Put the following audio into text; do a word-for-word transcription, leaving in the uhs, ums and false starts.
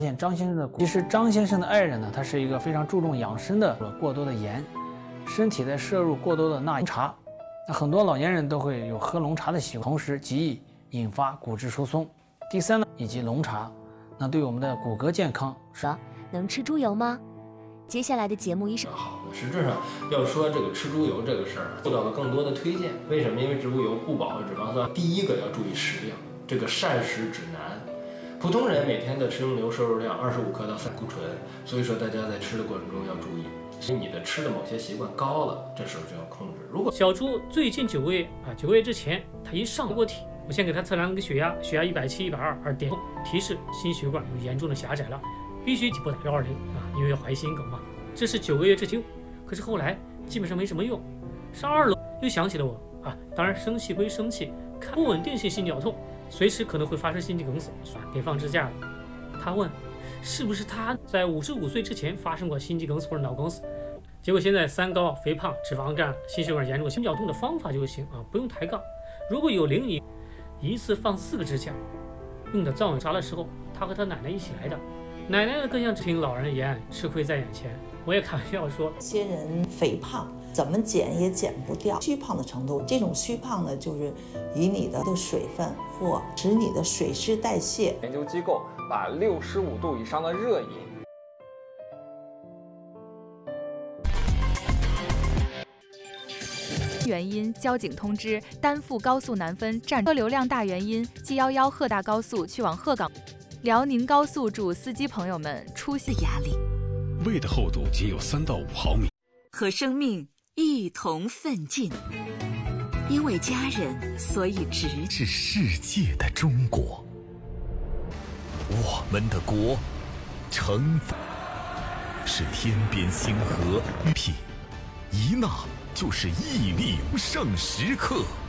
现张先生的，其实张先生的爱人呢，他是一个非常注重养生的，过多的盐，身体在摄入过多的钠茶，那很多老年人都会有喝浓茶的习惯，同时极易引发骨质疏松。第三呢，以及浓茶，那对我们的骨骼健康是。 能吃猪油吗？接下来的节目医生好的，实质上要说这个吃猪油这个事儿，受到了更多的推荐。为什么？因为植物油不饱和脂肪酸，第一个要注意食量，这个膳食指南。普通人每天的食用油摄入量二十五克到三固醇，所以说大家在吃的过程中要注意，所以你的吃的某些习惯高了，这时候就要控制。如果小猪最近九个月啊，九个月之前他一上过体，我先给他测量了个血压，血压一百七、一百二，而点提示心血管有严重的狭窄了，必须拨打幺二零啊，因为怀心梗嘛。这是九个月之前，可是后来基本上没什么用。上二楼又想起了我啊，当然生气归生气，看不稳定性心绞痛，随时可能会发生心肌梗死，得放支架了。他问，是不是他在五十五岁之前发生过心肌梗死或者脑梗死？结果现在三高、肥胖、脂肪肝、心血管严重、心绞痛的方法就行啊，不用抬杠。如果有灵你一次放四个支架，用的藏尾茶的时候，他和他奶奶一起来的，奶奶呢更像听老人言，吃亏在眼前。我也开玩笑说， 有些人肥胖怎么减也减不掉虚胖的程度，这种虚胖呢，就是以你的水分或使你的水湿代谢。 研究机构把六十五度以上的热饮。 原因，交警通知丹阜高速南分站车流量大原因 G 一一鹤大高速去往鹤岗。辽宁高速主司机朋友们出现压力， 胃的厚度仅有三到五毫米， 和生命一同奋进，因为家人，所以值。 是世界的中国，我们的国，城是天边星河，品一纳就是屹立无上时刻。